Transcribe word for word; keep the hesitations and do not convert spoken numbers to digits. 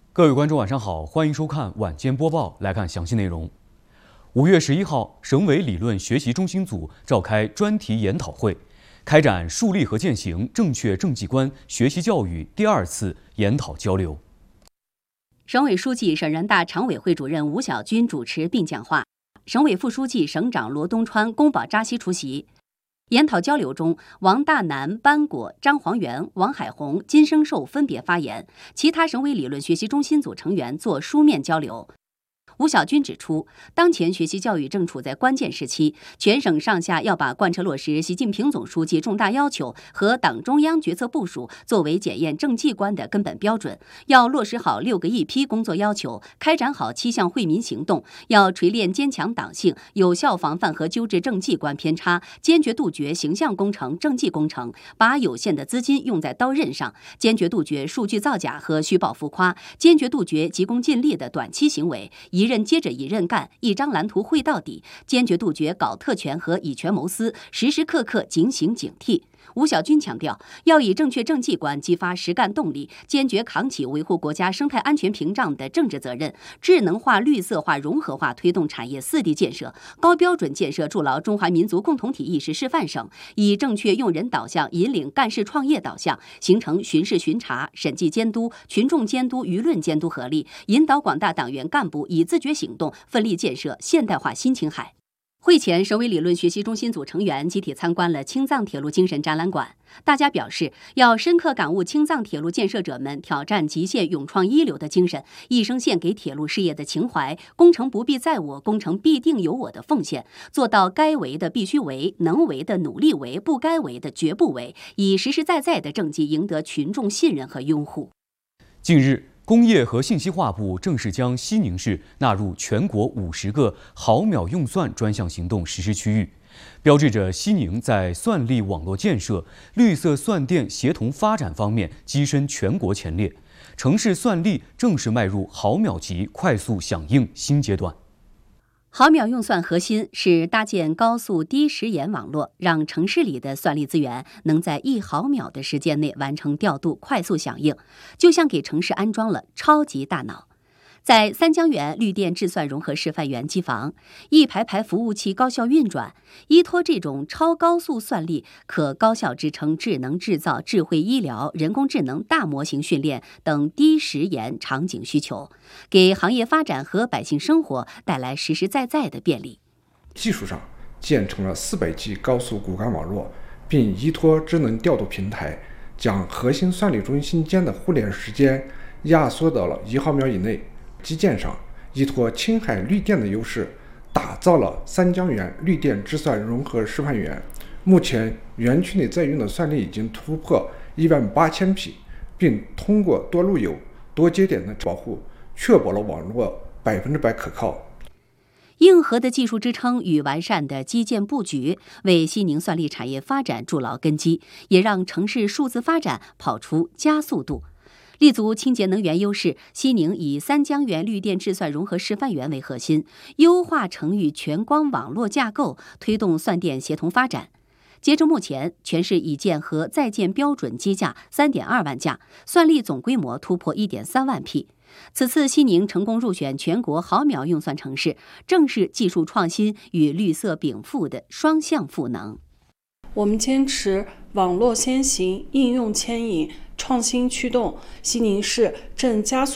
各位观众晚上好，欢迎收看晚间播报。来看详细内容。五月十一号，省委理论学习中心组召开专题研讨会，开展树立和践行正确政绩观学习教育第二次研讨交流。 省委书记、省人大常委会主任吴晓军主持并讲话，省委副书记、省长罗东川、宫保扎西出席。研讨交流中，王大南、班果、张黄元、王海红、金生寿分别发言，其他省委理论学习中心组成员做书面交流。吴晓军指出，当前学习教育正处在关键时期，全省上下要把贯彻落实习近平总书记重大要求和党中央决策部署作为检验政绩观的根本标准，要落实好六个一批工作要求，开展好七项惠民行动，要锤炼坚强党性，有效防范和纠正政绩观偏差，坚决杜绝形象工程、政绩工程，把有限的资金用在刀刃上，坚决杜绝数据造假和虚报浮夸，坚决杜绝急功近利的短期行为，一一任接着一任干，一张蓝图绘到底，坚决杜绝搞特权和以权谋私，时时刻刻警醒警惕。吴晓军强调，要以正确政绩观激发实干动力，坚决扛起维护国家生态安全屏障的政治责任，智能化、绿色化、融合化推动产业四地建设，高标准建设筑牢中华民族共同体意识示范省，以正确用人导向引领干事创业导向，形成巡视巡查、审计监督、群众监督、舆论监督合力，引导广大党员干部以自觉行动，奋力建设现代化新青海。会前，省委理论学习中心组成员集体参观了青藏铁路精神展览馆。大家表示，要深刻感悟青藏铁路建设者们挑战极限、勇创一流的精神，一生献给铁路事业的情怀，工程不必在我，工程必定有我的奉献，做到该为的必须为，能为的努力为，不该为的绝不为，以实实在在的政绩赢得群众信任和拥护。 近日，工业和信息化部正式将西宁市纳入全国五十个毫秒用算专项行动实施区域，标志着西宁在算力网络建设、绿色算电协同发展方面跻身全国前列，城市算力正式迈入毫秒级快速响应新阶段。 毫秒用算核心是搭建高速低时延网络，让城市里的算力资源能在一毫秒的时间内完成调度、快速响应，就像给城市安装了超级大脑。在三江源绿电智算融合示范园机房，一排排服务器高效运转，依托这种超高速算力，可高效支撑智能制造、智慧医疗、人工智能大模型训练等低时延场景需求，给行业发展和百姓生活带来实实在在的便利。 技术上建成了四百 G 高速骨干网络，并依托智能调度平台，将核心算力中心间的互联时间压缩到了一毫秒以内。基建上依托青海绿电的优势，打造了三江源绿电智算融合示范园。目前园区内在用的算力已经突破一万八千匹，并通过多路由、多节点的保护，确保了网络百分之百可靠。 硬核的技术支撑与完善的基建布局，为西宁算力产业发展筑牢根基，也让城市数字发展跑出加速度。立足清洁能源优势，西宁以三江源绿电智算融合示范园为核心，优化城域全光网络架构，推动算电协同发展。截至目前，全市已建和在建标准机架 三点二万架，算力总规模突破 一点三万匹。此次西宁成功入选全国毫秒用算城市，正是技术创新与绿色禀赋的双向赋能。 我们坚持网络先行、应用牵引、创新驱动，西宁市正加速